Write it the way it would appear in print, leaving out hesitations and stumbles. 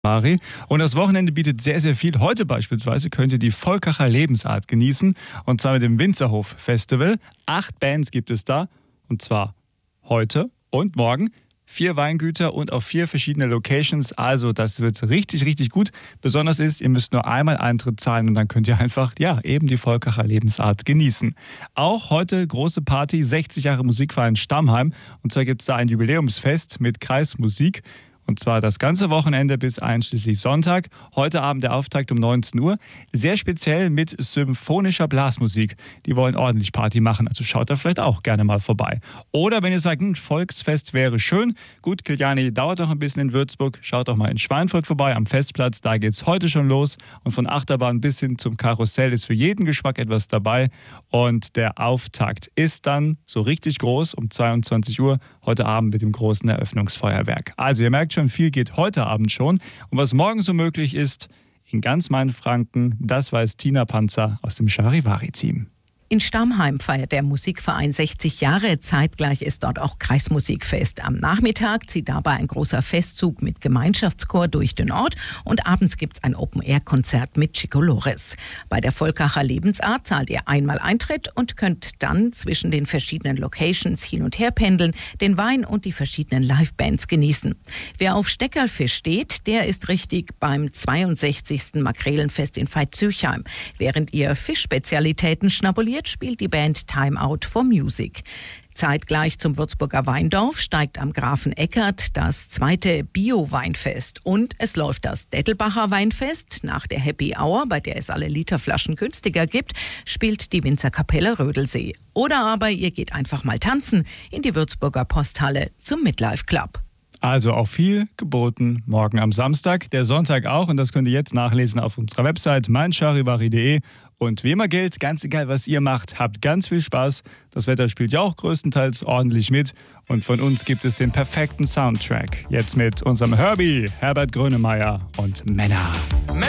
Mari. Und das Wochenende bietet sehr, sehr viel. Heute beispielsweise könnt ihr die Volkacher Lebensart genießen. Und zwar mit dem Winzerhof Festival. 8 Bands gibt es da. Und zwar heute und morgen. 4 Weingüter und auf 4 verschiedene Locations. Also das wird richtig, richtig gut. Besonders ist, ihr müsst nur einmal Eintritt zahlen und dann könnt ihr einfach, eben die Volkacher Lebensart genießen. Auch heute große Party, 60 Jahre Musikverein Stammheim. Und zwar gibt es da ein Jubiläumsfest mit Kreismusik. Und zwar das ganze Wochenende bis einschließlich Sonntag. Heute Abend der Auftakt um 19 Uhr. Sehr speziell mit symphonischer Blasmusik. Die wollen ordentlich Party machen, also schaut da vielleicht auch gerne mal vorbei. Oder wenn ihr sagt, ein Volksfest wäre schön. Gut, Kiliani dauert noch ein bisschen in Würzburg. Schaut doch mal in Schweinfurt vorbei am Festplatz. Da geht's heute schon los. Und von Achterbahn bis hin zum Karussell ist für jeden Geschmack etwas dabei. Und der Auftakt ist dann so richtig groß um 22 Uhr. Heute Abend mit dem großen Eröffnungsfeuerwerk. Also ihr merkt schon, viel geht heute Abend schon. Und was morgen so möglich ist, in ganz Mainfranken, das weiß Tina Panzer aus dem Charivari-Team. In Stammheim feiert der Musikverein 60 Jahre. Zeitgleich ist dort auch Kreismusikfest. Am Nachmittag zieht dabei ein großer Festzug mit Gemeinschaftschor durch den Ort und abends gibt es ein Open-Air-Konzert mit Chico Lores. Bei der Volkacher Lebensart zahlt ihr einmal Eintritt und könnt dann zwischen den verschiedenen Locations hin und her pendeln, den Wein und die verschiedenen Livebands genießen. Wer auf Steckerlfisch steht, der ist richtig beim 62. Makrelenfest in Veitshöchheim. Während ihr Fischspezialitäten schnabuliert, spielt die Band Time Out for Music. Zeitgleich zum Würzburger Weindorf steigt am Grafen Eckert das 2. Bio-Weinfest. Und es läuft das Dettelbacher Weinfest. Nach der Happy Hour, bei der es alle Literflaschen günstiger gibt, spielt die Winzerkapelle Rödelsee. Oder aber ihr geht einfach mal tanzen in die Würzburger Posthalle zum Midlife Club. Also auch viel geboten morgen am Samstag, der Sonntag auch. Und das könnt ihr jetzt nachlesen auf unserer Website meincharivari.de. Und wie immer gilt, ganz egal, was ihr macht, habt ganz viel Spaß. Das Wetter spielt ja auch größtenteils ordentlich mit. Und von uns gibt es den perfekten Soundtrack. Jetzt mit unserem Herbie, Herbert Grönemeyer und Männer.